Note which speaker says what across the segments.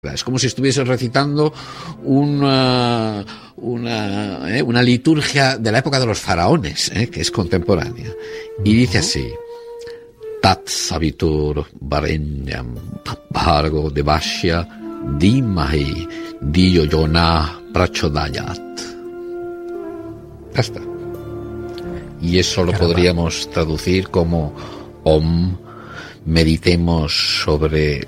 Speaker 1: Es como si estuviese recitando una liturgia de la época de los faraones, que es contemporánea. Y dice así: Tat sabitur barenyam bargo de Bashya dimahi dio yona prachodayat. Ya está. Y eso lo podríamos traducir como: Om, meditemos sobre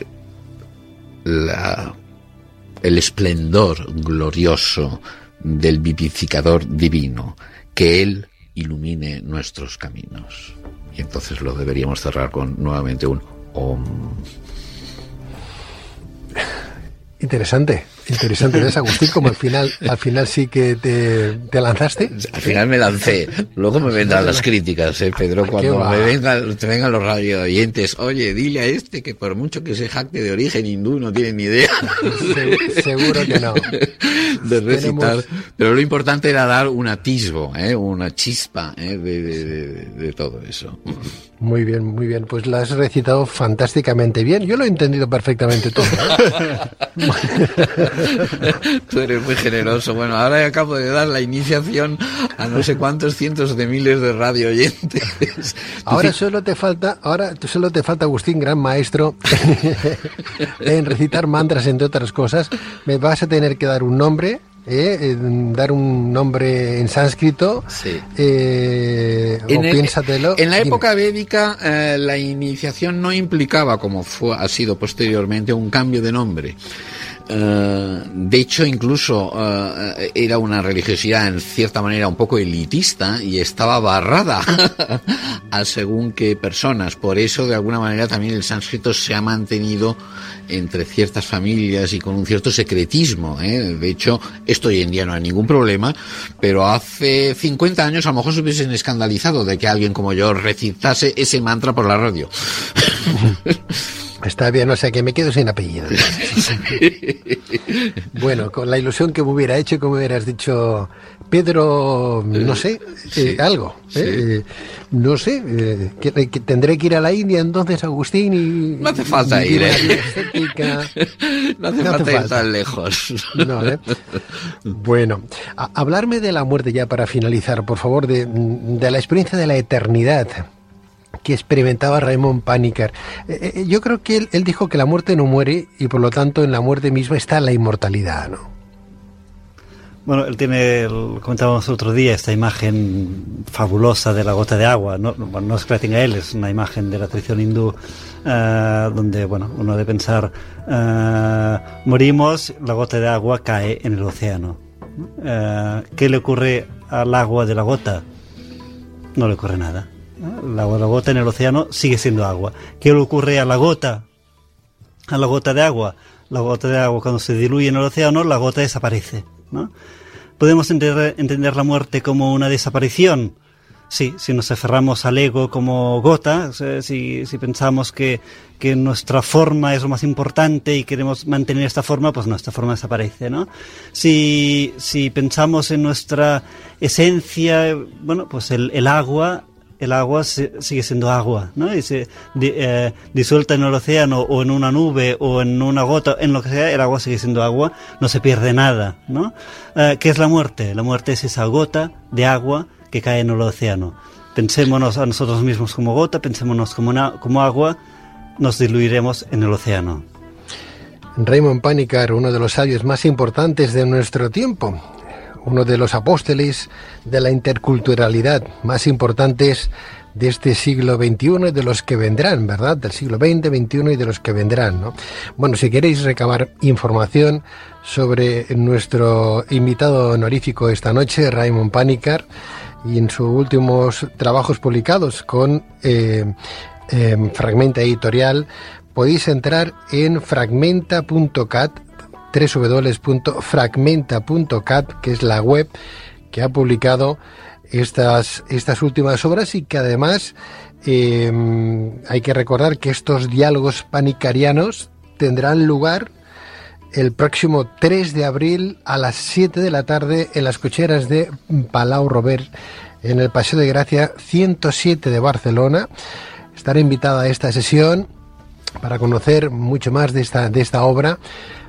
Speaker 1: el esplendor glorioso del vivificador divino, que Él ilumine nuestros caminos. Y entonces lo deberíamos cerrar con nuevamente un Om.
Speaker 2: Interesante, ¿ves, Agustín? Como al final sí que te lanzaste.
Speaker 1: Al final me lancé. Luego me vendrán las críticas, Pedro, cuando te vengan los radio oyentes. Oye, dile a este que por mucho que se jacte de origen hindú no tiene ni idea.
Speaker 2: Seguro que no.
Speaker 1: De recitar. Pero lo importante era dar un atisbo, una chispa de todo eso.
Speaker 2: Muy bien, muy bien. Pues la has recitado fantásticamente bien. Yo lo he entendido perfectamente todo.
Speaker 1: Tú eres muy generoso. Bueno, ahora acabo de dar la iniciación a no sé cuántos cientos de miles de radio oyentes.
Speaker 2: Ahora solo te falta, Agustín, gran maestro, en recitar mantras, entre otras cosas. Me vas a tener que dar un nombre. Dar un nombre en sánscrito,
Speaker 1: sí.
Speaker 2: Piénsatelo.
Speaker 1: En la época védica la iniciación no implicaba, como ha sido posteriormente, un cambio de nombre. De hecho, incluso era una religiosidad en cierta manera un poco elitista y estaba barrada a según qué personas. Por eso, de alguna manera, también el sánscrito se ha mantenido entre ciertas familias y con un cierto secretismo. De hecho, esto hoy en día no hay ningún problema, pero hace 50 años a lo mejor se hubiesen escandalizado de que alguien como yo recitase ese mantra por la radio.
Speaker 2: Está bien, o sea que me quedo sin apellido. Bueno, con la ilusión que me hubiera hecho, como hubieras dicho, Pedro, no sé, algo. No sé, que tendré que ir a la India entonces, Agustín, y...
Speaker 1: No hace falta ir, No hace falta ir tan lejos.
Speaker 2: No, Bueno, hablarme de la muerte ya para finalizar, por favor, de la experiencia de la eternidad que experimentaba Raymond Panikkar. Yo creo que él dijo que la muerte no muere y por lo tanto en la muerte misma está la inmortalidad, ¿no?
Speaker 3: Bueno, él tiene, comentábamos el otro día, esta imagen fabulosa de la gota de agua. No es que la tenga él, es una imagen de la tradición hindú, donde, uno debe pensar, morimos, la gota de agua cae en el océano. ¿Qué le ocurre al agua de la gota? No le ocurre nada. La gota en el océano sigue siendo agua. ¿Qué le ocurre a la gota? A la gota de agua. La gota de agua, cuando se diluye en el océano, la gota desaparece, ¿no? ¿Podemos entender la muerte como una desaparición? Sí, si nos aferramos al ego como gota, si pensamos que nuestra forma es lo más importante y queremos mantener esta forma, pues nuestra forma desaparece, ¿no? Si pensamos en nuestra esencia, pues el agua sigue siendo agua, ¿no? Y se disuelta en el océano o en una nube o en una gota, en lo que sea, el agua sigue siendo agua, no se pierde nada, ¿no? ¿Qué es la muerte? La muerte es esa gota de agua que cae en el océano. Pensémonos a nosotros mismos como gota, pensémonos como agua, nos diluiremos en el océano.
Speaker 2: Raymond Panikkar, uno de los sabios más importantes de nuestro tiempo, uno de los apóstoles de la interculturalidad más importantes de este siglo XXI y de los que vendrán, ¿verdad? Del siglo XX, XXI y de los que vendrán, ¿no? Bueno, si queréis recabar información sobre nuestro invitado honorífico esta noche, Raymond Panikkar, y en sus últimos trabajos publicados con Fragmenta Editorial, podéis entrar en fragmenta.cat, www.fragmenta.cat, que es la web que ha publicado estas últimas obras, y que además hay que recordar que estos diálogos panikkarianos tendrán lugar el próximo 3 de abril a las 7 de la tarde en las cocheras de Palau Robert, en el Paseo de Gracia 107 de Barcelona. Estaré invitada a esta sesión para conocer mucho más de esta obra